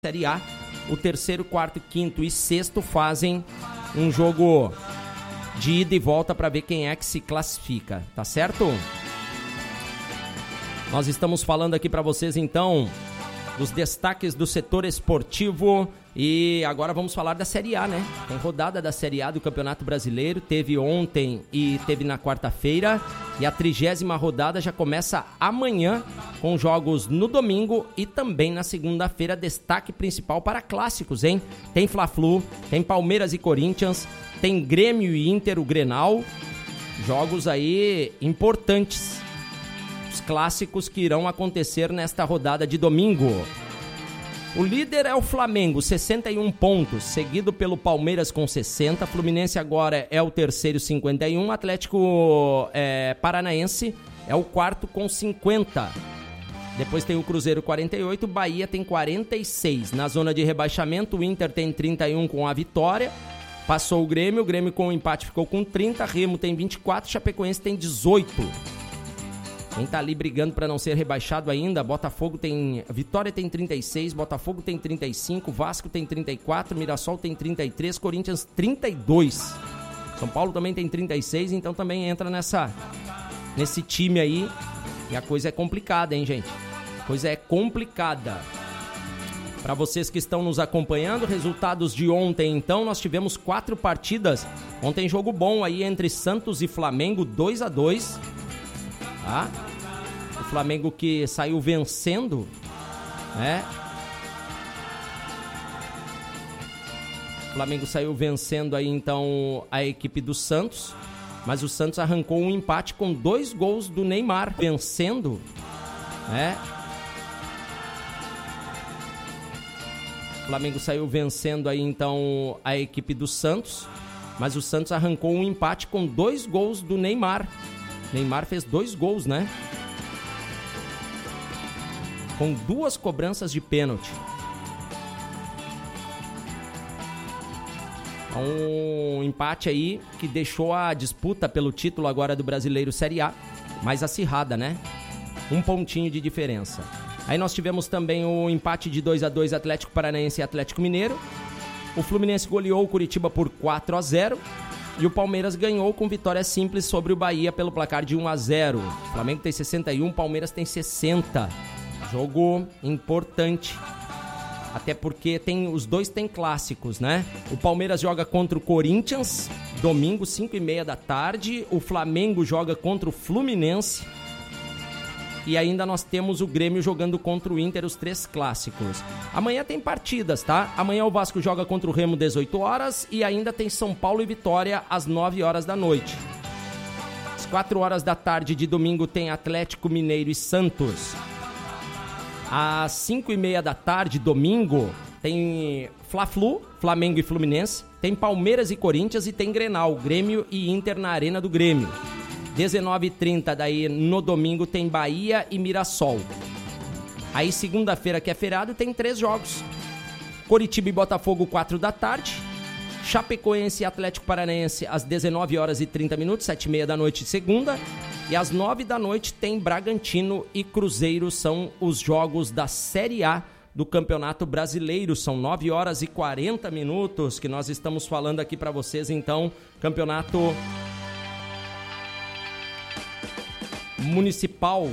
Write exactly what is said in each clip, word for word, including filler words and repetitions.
Série A, o terceiro, quarto, quinto e sexto fazem um jogo de ida e volta para ver quem é que se classifica, tá certo? Nós estamos falando aqui para vocês então dos destaques do setor esportivo e agora vamos falar da Série A, né? Tem rodada da Série A do Campeonato Brasileiro, teve ontem e teve na quarta-feira e a trigésima rodada já começa amanhã com jogos no domingo e também na segunda-feira, destaque principal para clássicos, hein? Tem Fla-Flu, tem Palmeiras e Corinthians, tem Grêmio e Inter, o Grenal, jogos aí importantes. Os clássicos que irão acontecer nesta rodada de domingo. O líder é o Flamengo, sessenta e um pontos, seguido pelo Palmeiras com sessenta, Fluminense agora é o terceiro, cinquenta e um, Atlético é, Paranaense é o quarto com cinquenta. Depois tem o Cruzeiro quarenta e oito, Bahia tem quarenta e seis. Na zona de rebaixamento, o Inter tem trinta e um com a vitória, passou o Grêmio, o Grêmio com o empate ficou com trinta, Remo tem vinte e quatro, Chapecoense tem dezoito. Quem tá ali brigando para não ser rebaixado ainda, Botafogo tem... Vitória tem trinta e seis, Botafogo tem trinta e cinco, Vasco tem trinta e quatro, Mirassol tem trinta e três, Corinthians trinta e dois. São Paulo também tem trinta e seis, então também entra nessa, nesse time aí. E a coisa é complicada, hein, gente? A coisa é complicada. Para vocês que estão nos acompanhando, resultados de ontem, então, nós tivemos quatro partidas. Ontem jogo bom aí entre Santos e Flamengo, dois a dois. Tá? O Flamengo que saiu vencendo, né? O Flamengo saiu vencendo aí então a equipe do Santos, mas o Santos arrancou um empate com dois gols do Neymar, vencendo, né? O Flamengo saiu vencendo aí então a equipe do Santos, mas o Santos arrancou um empate com dois gols do Neymar. Neymar fez dois gols, né? Com duas cobranças de pênalti. Um empate aí que deixou a disputa pelo título agora do Brasileiro Série A mais acirrada, né? Um pontinho de diferença. Aí nós tivemos também o empate de dois a dois Atlético Paranaense e Atlético Mineiro. O Fluminense goleou o Curitiba por quatro a zero. E o Palmeiras ganhou com vitória simples sobre o Bahia pelo placar de um a zero. O Flamengo tem sessenta e um, o Palmeiras tem sessenta. Jogo importante. Até porque tem, os dois têm clássicos, né? O Palmeiras joga contra o Corinthians, domingo, cinco e meia da tarde. O Flamengo joga contra o Fluminense. E ainda nós temos o Grêmio jogando contra o Inter, os três clássicos. Amanhã tem partidas, tá? Amanhã o Vasco joga contra o Remo, dezoito horas. E ainda tem São Paulo e Vitória, às nove horas da noite. Às quatro horas da tarde de domingo tem Atlético Mineiro e Santos. Às cinco e meia da tarde, domingo, tem Fla-Flu, Flamengo e Fluminense. Tem Palmeiras e Corinthians e tem Grenal, Grêmio e Inter na Arena do Grêmio. dezenove e trinta, daí no domingo tem Bahia e Mirassol. Aí segunda-feira, que é feriado, tem três jogos. Coritiba e Botafogo, quatro da tarde. Chapecoense e Atlético Paranaense às dezenove horas e trinta minutos, sete e meia da noite segunda. E às nove da noite tem Bragantino e Cruzeiro, são os jogos da Série A do Campeonato Brasileiro. São nove horas e quarenta minutos que nós estamos falando aqui para vocês, então, Campeonato Municipal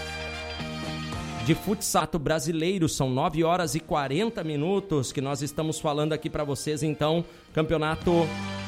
de Futsal Brasileiro, são nove horas e quarenta minutos que nós estamos falando aqui para vocês, então, Campeonato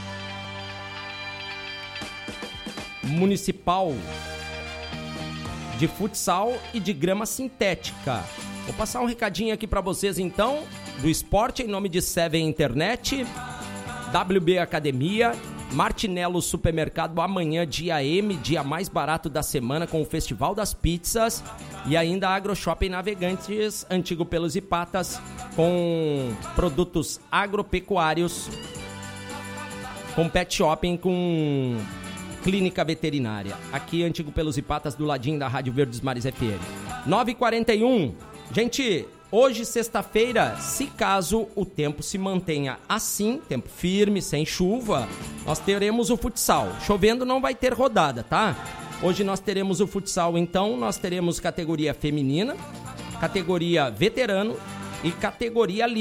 Municipal de Futsal e de Grama Sintética. Vou passar um recadinho aqui para vocês, então, do esporte, em nome de Seven Internet, W B Academia, Martinello Supermercado, amanhã dia M, dia mais barato da semana com o Festival das Pizzas, e ainda AgroShopping Navegantes, antigo Pelos e Patas, com produtos agropecuários, com pet shopping, com clínica veterinária. Aqui, antigo Pelos e Patas, do ladinho da Rádio Verdes Mares F M. nove e quarenta e um, gente... Hoje, sexta-feira, se caso o tempo se mantenha assim, tempo firme, sem chuva, nós teremos o futsal. Chovendo não vai ter rodada, tá? Hoje nós teremos o futsal, então, nós teremos categoria feminina, categoria veterano e categoria livre.